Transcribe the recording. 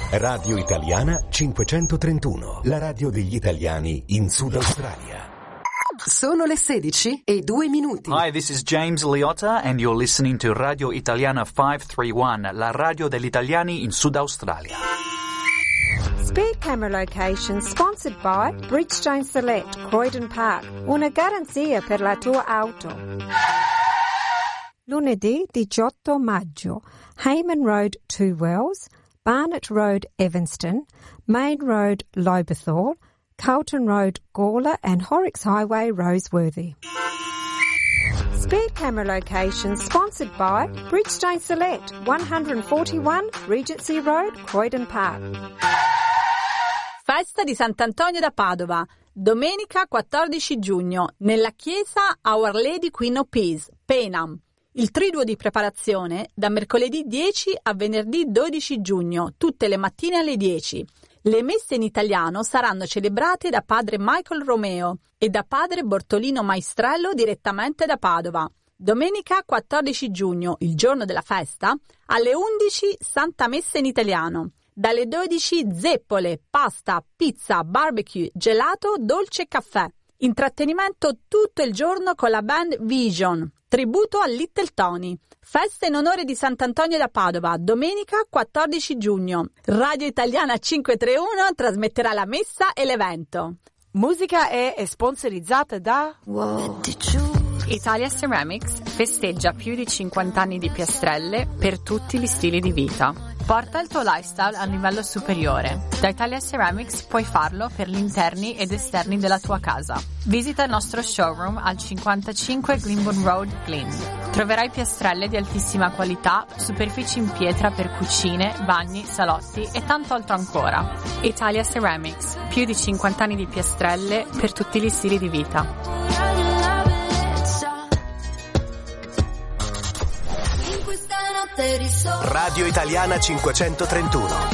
Radio Italiana 531, la radio degli italiani in Sud Australia. Sono le 16:02. Hi, this is James Liotta and you're listening to Radio Italiana 531, la radio degli italiani in Sud Australia. Speed Camera Location sponsored by Bridgestone Select, Croydon Park. Una garanzia per la tua auto. Lunedì 18 maggio, Hayman Road, Two Wells, Barnett Road, Evanston, Main Road, Lobethal, Carlton Road, Gawler and Horrocks Highway, Roseworthy. Speed Camera Location sponsored by Bridgestone Select, 141 Regency Road, Croydon Park. Festa di Sant'Antonio da Padova, domenica 14 giugno, nella chiesa Our Lady Queen of Peace, Penam. Il triduo di preparazione da mercoledì 10 a venerdì 12 giugno, tutte le mattine alle 10. Le messe in italiano saranno celebrate da padre Michael Romeo e da padre Bortolino Maestrello direttamente da Padova. Domenica 14 giugno, il giorno della festa, alle 11 Santa Messa in italiano. Dalle 12 zeppole, pasta, pizza, barbecue, gelato, dolce e caffè. Intrattenimento tutto il giorno con la band Vision. Tributo a Little Tony. Festa in onore di Sant'Antonio da Padova, domenica 14 giugno. Radio Italiana 531 trasmetterà la messa e l'evento. Musica è sponsorizzata da Italia Ceramics festeggia più di 50 anni di piastrelle per tutti gli stili di vita. Porta il tuo lifestyle a livello superiore. Da Italia Ceramics puoi farlo per gli interni ed esterni della tua casa. Visita il nostro showroom al 55 Glenburn Road, Glyn. Troverai piastrelle di altissima qualità, superfici in pietra per cucine, bagni, salotti e tanto altro ancora. Italia Ceramics, più di 50 anni di piastrelle per tutti gli stili di vita. Radio Italiana 531,